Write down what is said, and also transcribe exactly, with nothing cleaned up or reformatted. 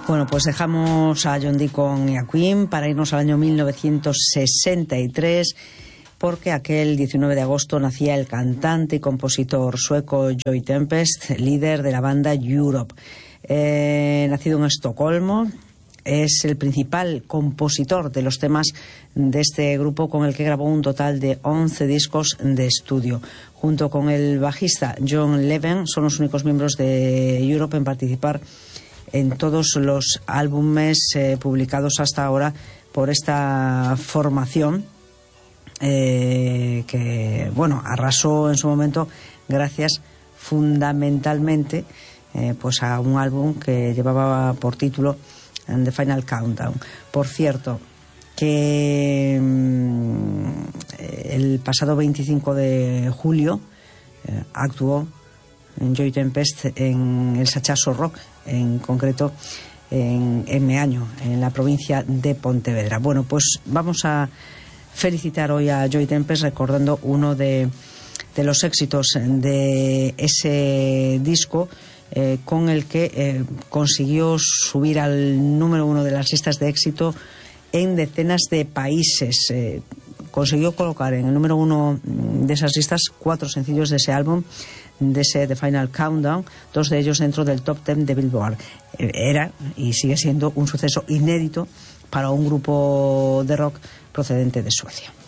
Bueno, pues dejamos a John Deacon y a Queen para irnos al año mil novecientos sesenta y tres, porque aquel diecinueve de agosto nacía el cantante y compositor sueco Joy Tempest, líder de la banda Europe. Eh, nacido en Estocolmo, es el principal compositor de los temas de este grupo, con el que grabó un total de once discos de estudio. Junto con el bajista John Leven, son los únicos miembros de Europe en participar en todos los álbumes eh, publicados hasta ahora por esta formación, eh, que, bueno, arrasó en su momento gracias fundamentalmente eh, pues a un álbum que llevaba por título The Final Countdown. Por cierto, que mmm, el pasado veinticinco de julio eh, actuó en Joy Tempest en el Sachazo Rock, en concreto en, en Meaño, en la provincia de Pontevedra. Bueno, pues vamos a felicitar hoy a Joy Tempest recordando uno de, de los éxitos de ese disco, eh, con el que eh, consiguió subir al número uno de las listas de éxito en decenas de países. Eh, consiguió colocar en el número uno de esas listas cuatro sencillos de ese álbum, de ese The Final Countdown, dos de ellos dentro del top ten de Billboard. Era y sigue siendo un suceso inédito para un grupo de rock procedente de Suecia.